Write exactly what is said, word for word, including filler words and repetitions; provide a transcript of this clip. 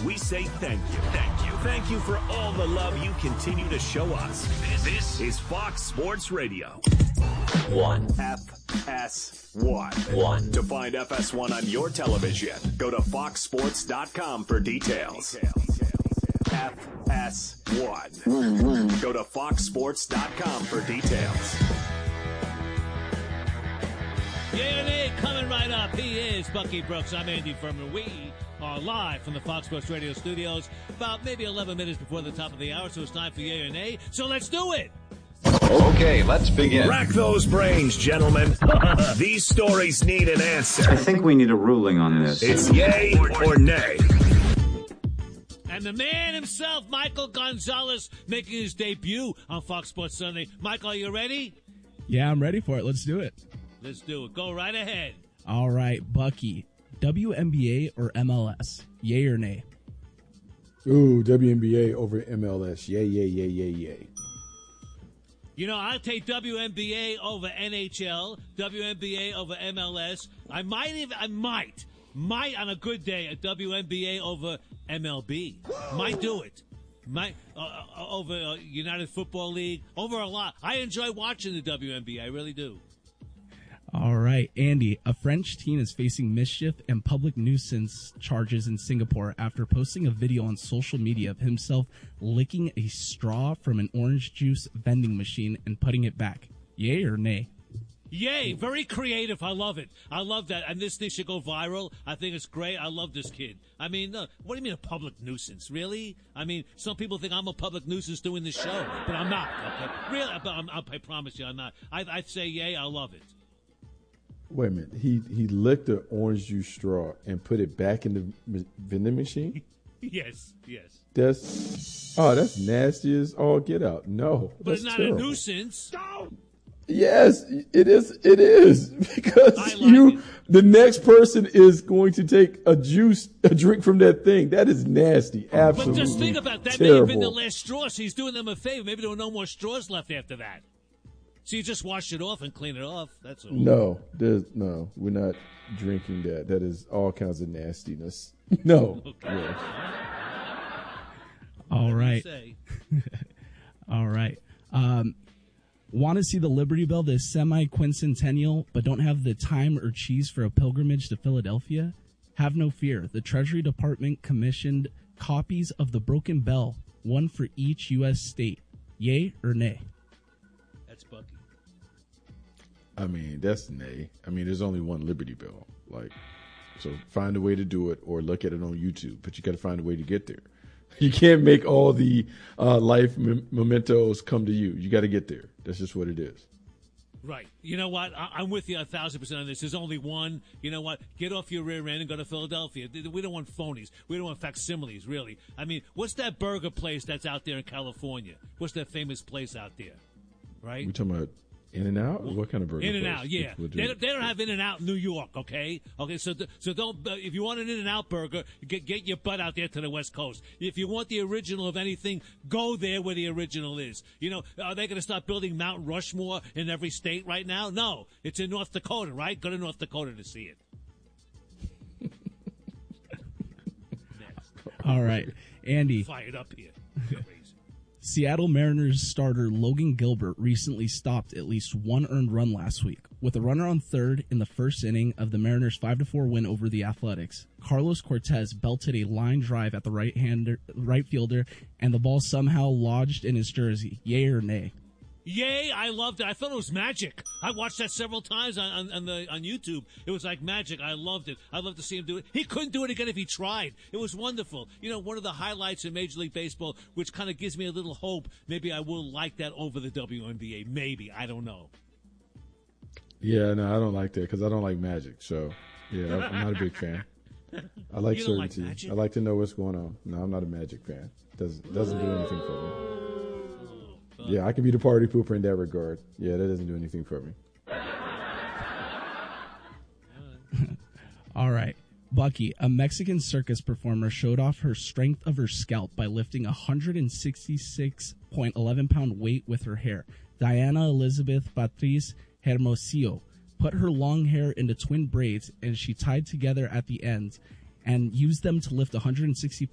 we say thank you. Thank you. Thank you for all the love you continue to show us. This, this is Fox Sports Radio. One. F S one. One. To find F S one on your television, go to fox sports dot com for details. F S one. Go to fox sports dot com for details. Yeah, and hey, coming right up, he is Bucky Brooks. I'm Andy Furman. We are live from the Fox Sports Radio studios about maybe eleven minutes before the top of the hour, so it's time for Yay or Nay. So let's do it. Okay, let's begin. Rack those brains, gentlemen. These stories need an answer. I think we need a ruling on this. It's yay or nay. And the man himself, Michael Gonzalez, making his debut on Fox Sports Sunday. Michael, are you ready? Yeah, I'm ready for it. Let's do it. Let's do it. Go right ahead. All right, Bucky. W N B A or M L S? Yay or nay? Ooh, W N B A over M L S. Yay, yay, yay, yay, yay. You know, I'll take W N B A over N H L, W N B A over M L S. I might even, I might, might on a good day, a W N B A over M L B. Might do it. Might, uh, uh, over uh, United Football League, over a lot. I enjoy watching the W N B A, I really do. All right, Andy. A French teen is facing mischief and public nuisance charges in Singapore after posting a video on social media of himself licking a straw from an orange juice vending machine and putting it back. Yay or nay? Yay, very creative. I love it. I love that. And this thing should go viral. I think it's great. I love this kid. I mean, uh, what do you mean a public nuisance? Really? I mean, some people think I'm a public nuisance doing this show, but I'm not. Okay? Really? But I'm, I promise you I'm not. I, I'd say yay, I love it. Wait a minute. He he licked an orange juice straw and put it back in the vending machine? Yes, yes. That's, oh, that's nasty as all get out. No, But that's it's not terrible. a nuisance. Yes, it is. It is because I like you, it. the next person is going to take a juice, a drink from that thing. That is nasty. Absolutely. But just think about that. That terrible. may have been the last straw, so he's doing them a favor. Maybe there were no more straws left after that. So you just wash it off and clean it off. That's all. No, there's no. We're not drinking that. That is all kinds of nastiness. No. Okay. Yeah. All right. Say. All right. Um, want to see the Liberty Bell, the semi-quincentennial, but don't have the time or cheese for a pilgrimage to Philadelphia? Have no fear. The Treasury Department commissioned copies of the Broken Bell, one for each U S state. Yay or nay? That's Bucky. I mean, that's nay. I mean, there's only one Liberty Bell. Like, so find a way to do it or look at it on YouTube, but you got to find a way to get there. You can't make all the uh, life mem- mementos come to you. You got to get there. That's just what it is. Right. You know what? I- I'm with you a thousand percent on this. There's only one. You know what? Get off your rear end and go to Philadelphia. We don't want phonies. We don't want facsimiles, really. I mean, what's that burger place that's out there in California? What's that famous place out there? Right? We talking about In-N-Out? What kind of burger? In-N-Out, place? yeah. What- what They, do- don't- they don't have In-N-Out in New York, okay? Okay, so th- so don't. Uh, if you want an In-N-Out burger, get get your butt out there to the West Coast. If you want the original of anything, go there where the original is. You know, are they going to start building Mount Rushmore in every state right now? No, it's in North Dakota, right? Go to North Dakota to see it. All right. Andy. Fired up here. Crazy. Seattle Mariners starter Logan Gilbert recently stopped at least one earned run last week. With a runner on third in the first inning of the Mariners' five to four win over the Athletics, Carlos Cortez belted a line drive at the right-hander, right fielder, and the ball somehow lodged in his jersey. Yay or nay? Yay, I loved it. I thought it was magic. I watched that several times on, on, on the on YouTube. It was like magic. I loved it. I'd love to see him do it. He couldn't do it again if he tried. It was wonderful. You know, one of the highlights in Major League Baseball, which kind of gives me a little hope. Maybe I will like that over the W N B A. Maybe. I don't know. Yeah, no, I don't like that because I don't like magic. So, yeah, I'm not a big fan. I like You don't like certainty. magic? I like to know what's going on. No, I'm not a magic fan. Doesn't doesn't do anything for me. Yeah, I can be the party pooper in that regard. Yeah, that doesn't do anything for me. All right. Bucky, a Mexican circus performer showed off her strength of her scalp by lifting a one hundred sixty-six point one one pound weight with her hair. Diana Elizabeth Patrice Hermosillo put her long hair into twin braids, and she tied together at the ends and used them to lift one hundred sixty